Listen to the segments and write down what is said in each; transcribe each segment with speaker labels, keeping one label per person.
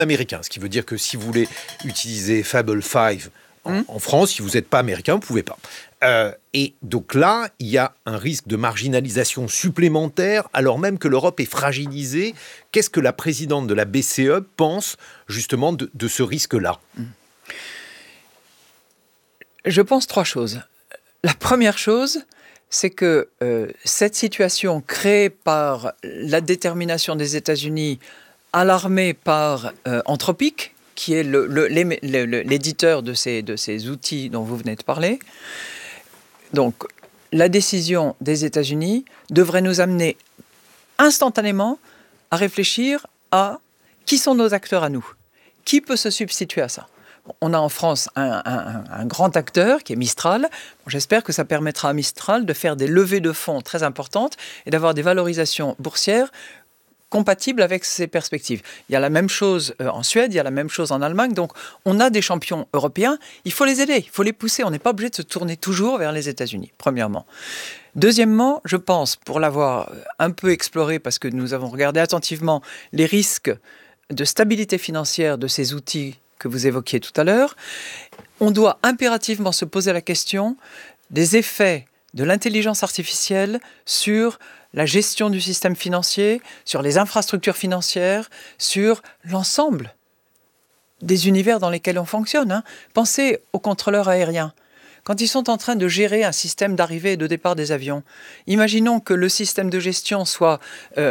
Speaker 1: américain. Ce qui veut dire que si vous voulez utiliser Fable 5 en France, si vous n'êtes pas américain, vous ne pouvez pas. Et donc là, il y a un risque de marginalisation supplémentaire, alors même que l'Europe est fragilisée. Qu'est-ce que la présidente de la BCE pense justement de ce risque-là ?
Speaker 2: Je pense 3 choses. La première chose, c'est que cette situation créée par la détermination des États-Unis, alarmée par Anthropic, qui est l'éditeur de ces outils dont vous venez de parler. Donc, la décision des États-Unis devrait nous amener instantanément à réfléchir à qui sont nos acteurs à nous. Qui peut se substituer à ça ? On a en France un grand acteur qui est Mistral. J'espère que ça permettra à Mistral de faire des levées de fonds très importantes et d'avoir des valorisations boursières compatibles avec ces perspectives. Il y a la même chose en Suède, il y a la même chose en Allemagne. Donc, on a des champions européens. Il faut les aider, il faut les pousser. On n'est pas obligé de se tourner toujours vers les États-Unis, premièrement. Deuxièmement, je pense, pour l'avoir un peu exploré, parce que nous avons regardé attentivement les risques de stabilité financière de ces outils que vous évoquiez tout à l'heure, on doit impérativement se poser la question des effets de l'intelligence artificielle sur la gestion du système financier, sur les infrastructures financières, sur l'ensemble des univers dans lesquels on fonctionne. Pensez aux contrôleurs aériens. Quand ils sont en train de gérer un système d'arrivée et de départ des avions, imaginons que le système de gestion soit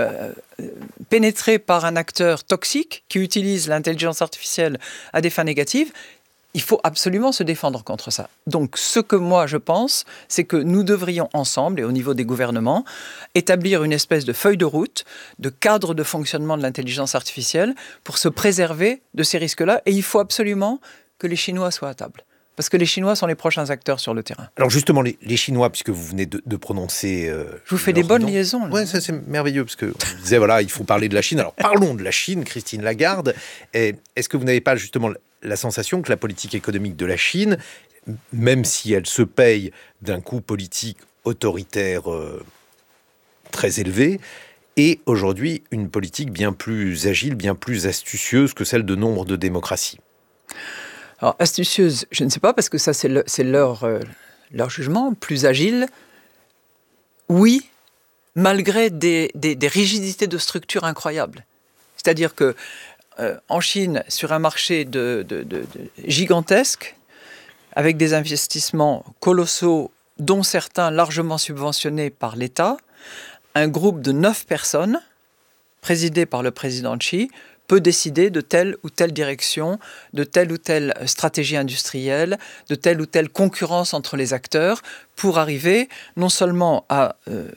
Speaker 2: pénétré par un acteur toxique qui utilise l'intelligence artificielle à des fins négatives. Il faut absolument se défendre contre ça. Donc, ce que moi je pense, c'est que nous devrions ensemble, et au niveau des gouvernements, établir une espèce de feuille de route, de cadre de fonctionnement de l'intelligence artificielle pour se préserver de ces risques-là. Et il faut absolument que les Chinois soient à table. Parce que les Chinois sont les prochains acteurs sur le terrain.
Speaker 1: Alors justement, les Chinois, puisque vous venez de prononcer...
Speaker 2: je vous fais des bonnes liaisons.
Speaker 1: Oui, ça c'est merveilleux, parce qu'on disait, voilà, il faut parler de la Chine. Alors parlons de la Chine, Christine Lagarde. Est-ce que vous n'avez pas justement la sensation que la politique économique de la Chine, même si elle se paye d'un coût politique autoritaire très élevé, est aujourd'hui une politique bien plus agile, bien plus astucieuse que celle de nombre de démocraties ?
Speaker 2: Alors, astucieuse, je ne sais pas, parce que ça, c'est leur jugement. Plus agile, oui, malgré des rigidités de structure incroyables. C'est-à-dire que en Chine, sur un marché gigantesque, avec des investissements colossaux, dont certains largement subventionnés par l'État, un groupe de 9 personnes, présidé par le président Xi, peut décider de telle ou telle direction, de telle ou telle stratégie industrielle, de telle ou telle concurrence entre les acteurs, pour arriver non seulement à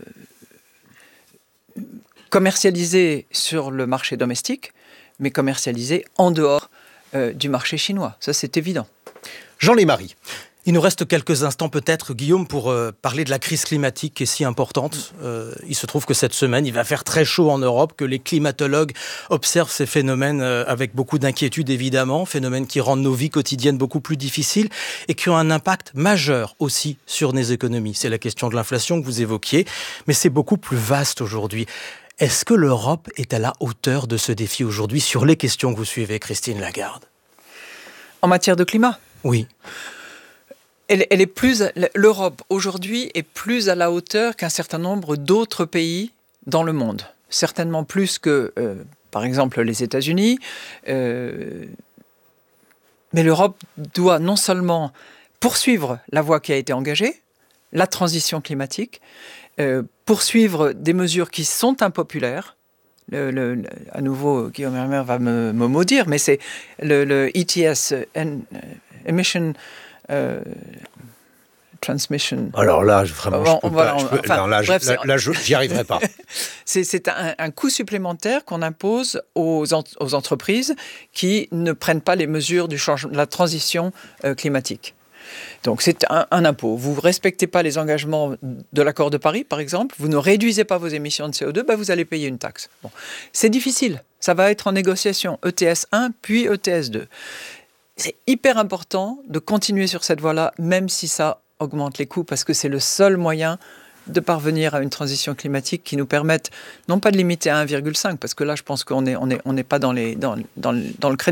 Speaker 2: commercialiser sur le marché domestique, mais commercialiser en dehors du marché chinois. Ça, c'est évident.
Speaker 1: Jean Lémarie.
Speaker 3: Il nous reste quelques instants peut-être, Guillaume, pour parler de la crise climatique qui est si importante. Il se trouve que cette semaine, il va faire très chaud en Europe, que les climatologues observent ces phénomènes avec beaucoup d'inquiétude évidemment, phénomènes qui rendent nos vies quotidiennes beaucoup plus difficiles et qui ont un impact majeur aussi sur nos économies. C'est la question de l'inflation que vous évoquiez, mais c'est beaucoup plus vaste aujourd'hui. Est-ce que l'Europe est à la hauteur de ce défi aujourd'hui sur les questions que vous suivez, Christine Lagarde ?
Speaker 2: En matière de climat ?
Speaker 3: Oui.
Speaker 2: L'Europe aujourd'hui est plus à la hauteur qu'un certain nombre d'autres pays dans le monde. Certainement plus que, par exemple, les États-Unis. Mais l'Europe doit non seulement poursuivre la voie qui a été engagée, la transition climatique, poursuivre des mesures qui sont impopulaires. À nouveau, Guillaume Hermer va me maudire, mais c'est le ETS, Emission... transmission.
Speaker 1: Alors là, vraiment, j'y arriverai pas.
Speaker 2: C'est un coût supplémentaire qu'on impose aux entreprises qui ne prennent pas les mesures de la transition climatique. Donc c'est un impôt. Vous ne respectez pas les engagements de l'accord de Paris, par exemple, vous ne réduisez pas vos émissions de CO2, vous allez payer une taxe. Bon. C'est difficile. Ça va être en négociation. ETS 1, puis ETS 2. C'est hyper important de continuer sur cette voie-là, même si ça augmente les coûts, parce que c'est le seul moyen de parvenir à une transition climatique qui nous permette, non pas de limiter à 1,5, parce que là, je pense qu'on n'est pas dans le créneau